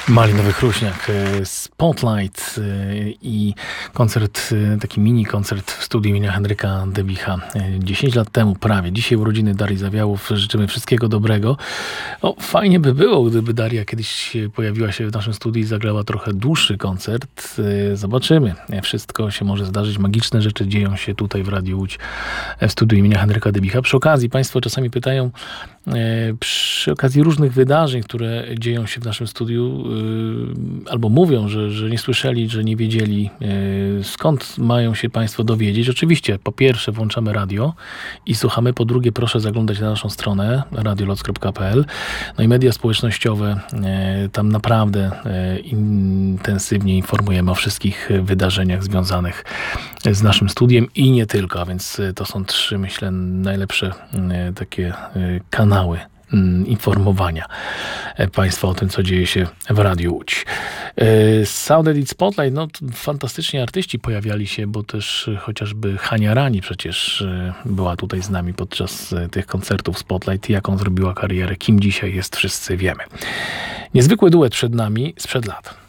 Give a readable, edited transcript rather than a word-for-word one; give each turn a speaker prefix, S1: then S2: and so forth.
S1: Malinowy Chruśniak, Spotlight i koncert, taki mini koncert w studiu imienia Henryka Debicha 10 lat temu prawie. Dzisiaj urodziny Darii Zawiałów. Życzymy wszystkiego dobrego. Fajnie by było, gdyby Daria kiedyś pojawiła się w naszym studiu i zagrała trochę dłuższy koncert. Zobaczymy. Wszystko się może zdarzyć. Magiczne rzeczy dzieją się tutaj w Radiu Łódź w studiu imienia Henryka Debicha. Przy okazji państwo czasami pytają, przy okazji różnych wydarzeń, które dzieją się w naszym studiu, albo mówią, że nie słyszeli, że nie wiedzieli, skąd mają się państwo dowiedzieć. Oczywiście, po pierwsze włączamy radio i słuchamy, po drugie proszę zaglądać na naszą stronę radioloc.pl. No i media społecznościowe, tam naprawdę intensywnie informujemy o wszystkich wydarzeniach związanych z naszym studiem i nie tylko, a więc to są 3, myślę, najlepsze takie kanały informowania państwa o tym, co dzieje się w Radiu Łódź. Sound Edit Spotlight, fantastycznie artyści pojawiali się, bo też chociażby Hania Rani przecież była tutaj z nami podczas tych koncertów Spotlight. Jaką zrobiła karierę, kim dzisiaj jest, wszyscy wiemy. Niezwykły duet przed nami sprzed lat.